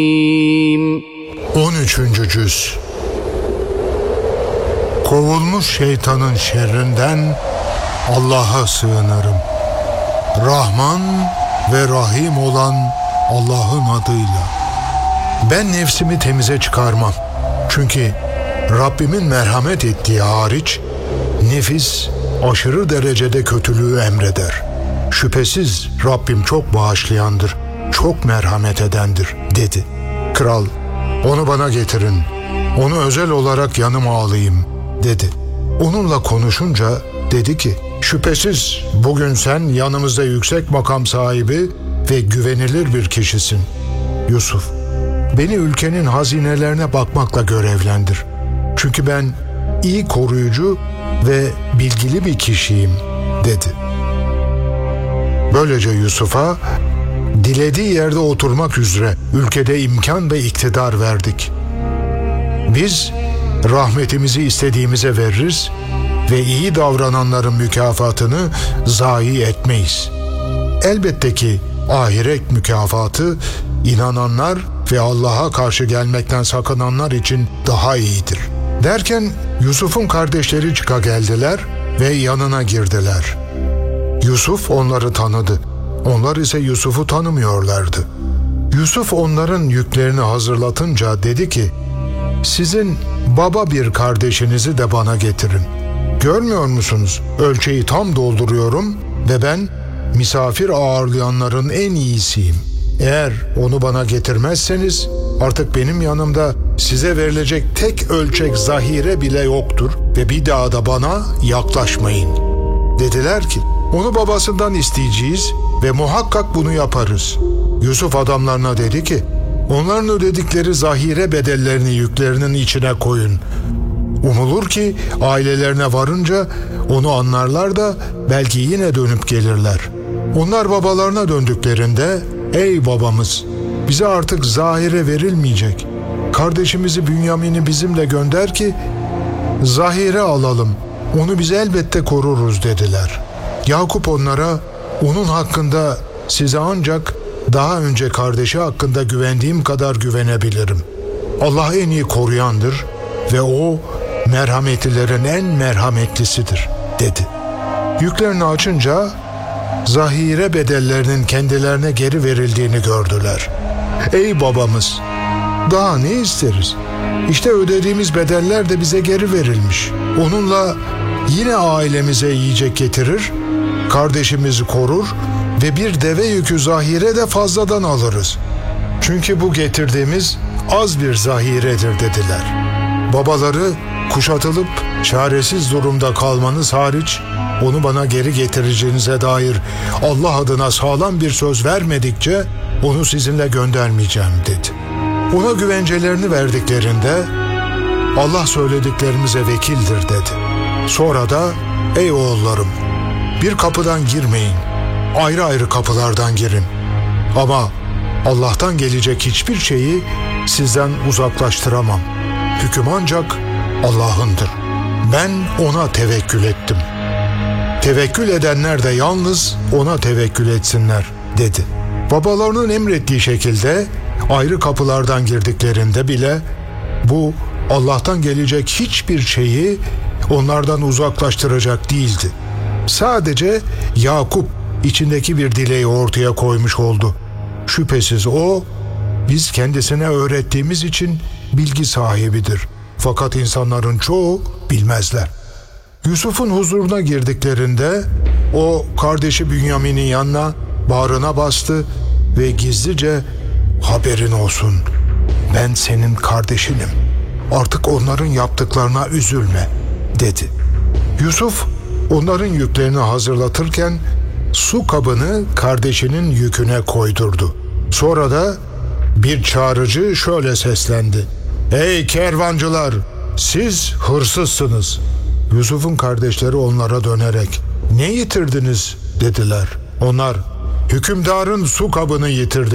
13. Cüz. Kovulmuş şeytanın şerrinden Allah'a sığınırım. Rahman ve Rahim olan Allah'ın adıyla. Ben nefsimi temize çıkarmam. Çünkü Rabbimin merhamet ettiği hariç nefis aşırı derecede kötülüğü emreder. Şüphesiz Rabbim çok bağışlayandır, çok merhamet edendir dedi. Kral, onu bana getirin, onu özel olarak yanıma alayım dedi. Onunla konuşunca dedi ki, şüphesiz bugün sen yanımızda yüksek makam sahibi ve güvenilir bir kişisin. Yusuf, beni ülkenin hazinelerine bakmakla görevlendir. Çünkü ben iyi koruyucu ve bilgili bir kişiyim dedi. Böylece Yusuf'a dilediği yerde oturmak üzere ülkede imkan ve iktidar verdik. Biz rahmetimizi istediğimize veririz ve iyi davrananların mükafatını zayi etmeyiz. Elbette ki ahiret mükafatı inananlar ve Allah'a karşı gelmekten sakınanlar için daha iyidir. Derken Yusuf'un kardeşleri çıka geldiler ve yanına girdiler. Yusuf onları tanıdı. Onlar ise Yusuf'u tanımıyorlardı. Yusuf onların yüklerini hazırlatınca dedi ki, sizin baba bir kardeşinizi de bana getirin. Görmüyor musunuz? Ölçeği tam dolduruyorum ve ben misafir ağırlayanların en iyisiyim. Eğer onu bana getirmezseniz artık benim yanımda size verilecek tek ölçek zahire bile yoktur ve bir daha da bana yaklaşmayın. Dediler ki, onu babasından isteyeceğiz ve muhakkak bunu yaparız. Yusuf adamlarına dedi ki, onların ödedikleri zahire bedellerini yüklerinin içine koyun. Umulur ki ailelerine varınca onu anlarlar da belki yine dönüp gelirler. Onlar babalarına döndüklerinde, ey babamız, bize artık zahire verilmeyecek. Kardeşimizi Bünyamin'i bizimle gönder ki zahire alalım. Onu biz elbette koruruz dediler. Yakup onlara, onun hakkında size ancak daha önce kardeşi hakkında güvendiğim kadar güvenebilirim. Allah en iyi koruyandır ve o merhametlilerin en merhametlisidir dedi. Yüklerini açınca zahire bedellerinin kendilerine geri verildiğini gördüler. Ey babamız, daha ne isteriz? İşte ödediğimiz bedeller de bize geri verilmiş. Onunla yine ailemize yiyecek getirir, kardeşimizi korur ve bir deve yükü zahire de fazladan alırız. Çünkü bu getirdiğimiz az bir zahiredir dediler. Babaları kuşatılıp çaresiz durumda kalmanız hariç onu bana geri getireceğinize dair Allah adına sağlam bir söz vermedikçe onu sizinle göndermeyeceğim dedi. Ona güvencelerini verdiklerinde Allah söylediklerimize vekildir dedi. Sonra da ey oğullarım, bir kapıdan girmeyin, ayrı ayrı kapılardan girin. Ama Allah'tan gelecek hiçbir şeyi sizden uzaklaştıramam. Hüküm ancak Allah'ındır. Ben ona tevekkül ettim. Tevekkül edenler de yalnız ona tevekkül etsinler dedi. Babalarının emrettiği şekilde ayrı kapılardan girdiklerinde bile bu Allah'tan gelecek hiçbir şeyi onlardan uzaklaştıracak değildi. Sadece Yakup içindeki bir dileği ortaya koymuş oldu. Şüphesiz o, biz kendisine öğrettiğimiz için bilgi sahibidir. Fakat insanların çoğu bilmezler. Yusuf'un huzuruna girdiklerinde o kardeşi Bünyamin'in yanına bağrına bastı ve gizlice haberin olsun, ben senin kardeşinim. Artık onların yaptıklarına üzülme dedi. Yusuf onların yüklerini hazırlatırken su kabını kardeşinin yüküne koydurdu. Sonra da bir çağrıcı şöyle seslendi. Ey kervancılar, siz hırsızsınız. Yusuf'un kardeşleri onlara dönerek ne yitirdiniz dediler. Onlar hükümdarın su kabını yitirdik.